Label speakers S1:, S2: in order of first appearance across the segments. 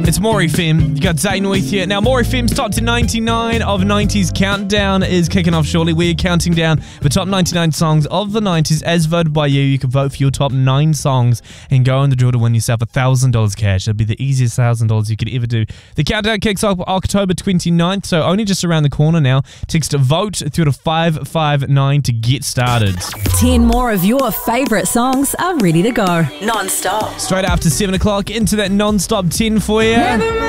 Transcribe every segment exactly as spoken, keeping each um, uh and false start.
S1: It's More F M. You got Zane with you. Now, More F M's top to ninety-nine of nineties countdown is kicking off shortly. We're counting down the top ninety-nine songs of the nineties as voted by you. You can vote for your top nine songs and go in the draw to win yourself one thousand dollars cash. It'll be the easiest one thousand dollars you could ever do. The countdown kicks off October twenty-ninth, so only just around the corner now. Text VOTE through to five five nine to get started.
S2: ten more of your favourite songs are ready to go. Non-stop.
S1: Straight after seven o'clock, into that non-stop ten for you.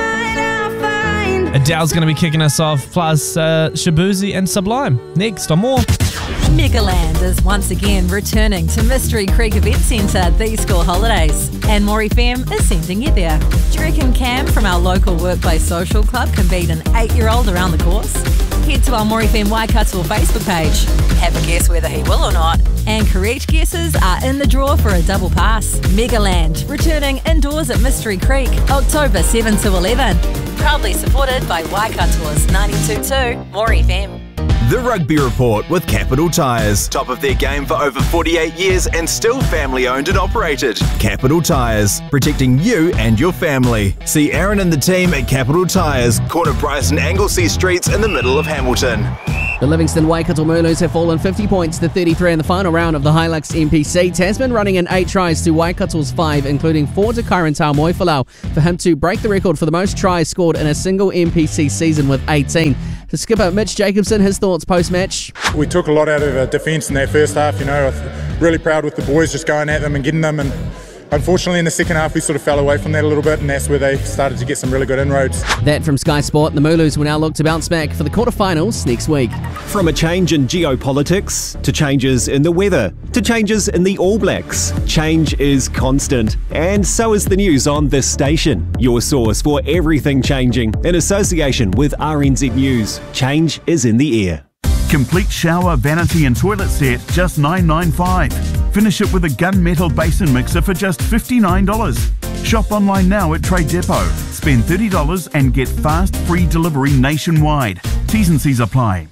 S1: Adele's going to be kicking us off, plus uh, Shabuzi and Sublime. Next on More.
S2: Megaland is once again returning to Mystery Creek Event Centre these school holidays, and More F M is sending you there. Do you reckon Cam from our local workplace social club can beat an eight-year-old around the course? Head to our More F M Waikato Facebook page. Have a guess whether he will or not. And correct guesses are in the draw for a double pass. Megaland, returning indoors at Mystery Creek, October seventh to eleven. Proudly supported by Waikato's ninety-two point two More F M.
S3: The Rugby Report with Capital Tyres. Top of their game for over forty-eight years and still family owned and operated. Capital Tyres, protecting you and your family. See Aaron and the team at Capital Tyres, corner Bryce and Anglesea Streets in the middle of Hamilton.
S4: The Livingston Waikato Mooloos have fallen fifty points to thirty-three in the final round of the Hilux M P C. Tasman running in eight tries to Waikato's five, including four to Kyron Taumoefalau, for him to break the record for the most tries scored in a single M P C season with eighteen. To skipper Mitch Jacobson, his thoughts post-match.
S5: We took a lot out of our defence in that first half, you know. I'm really proud with the boys just going at them and getting them, and unfortunately in the second half we sort of fell away from that a little bit, and that's where they started to get some really good inroads.
S4: That from Sky Sport. The Mooloos will now look to bounce back for the quarterfinals next week.
S6: From a change in geopolitics, to changes in the weather, to changes in the All Blacks, change is constant. And so is the news on this station. Your source for everything changing, in association with R N Z News. Change is in the air.
S7: Complete shower, vanity and toilet set, just nine ninety-five. Finish it with a gunmetal basin mixer for just fifty-nine dollars. Shop online now at Trade Depot. Spend thirty dollars and get fast, free delivery nationwide. T's and C's apply.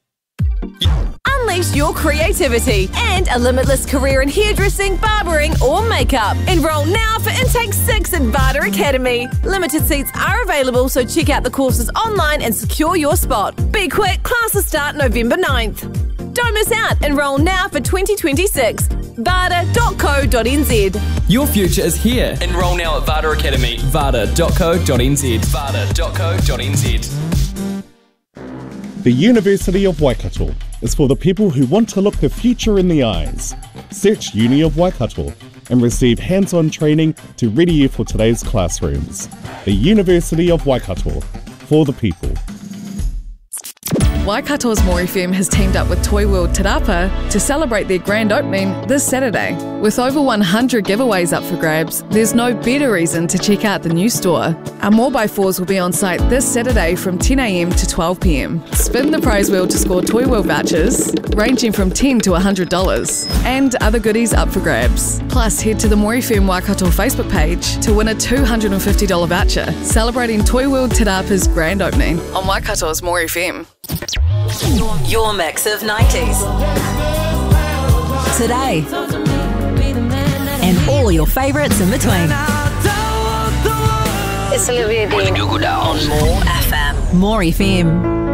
S8: Unleash your creativity and a limitless career in hairdressing, barbering or makeup. Enroll now for Intake six at Vada Academy. Limited seats are available, so check out the courses online and secure your spot. Be quick, classes start November ninth. Don't miss out. Enroll now for twenty twenty-six. vada dot co dot n z.
S9: Your future is here. Enroll now at Vada Academy. vada dot co dot n z. vada dot co dot n z.
S10: The University of Waikato is for the people who want to look the future in the eyes. Search Uni of Waikato and receive hands-on training to ready you for today's classrooms. The University of Waikato, for the people.
S11: Waikato's More F M has teamed up with Toy World Te Rapa to celebrate their grand opening this Saturday. With over one hundred giveaways up for grabs, there's no better reason to check out the new store. Our More by Fours will be on site this Saturday from ten a m to twelve p m. Spin the prize wheel to score Toy World vouchers ranging from ten dollars to one hundred dollars and other goodies up for grabs. Plus, head to the More F M Waikato Facebook page to win a two hundred fifty dollars voucher celebrating Toy World Te Rapa's grand opening on Waikato's More F M.
S2: Your, your mix of nineties. Today. And all your favourites in between. It's Olivia Dean on More F M. More F M.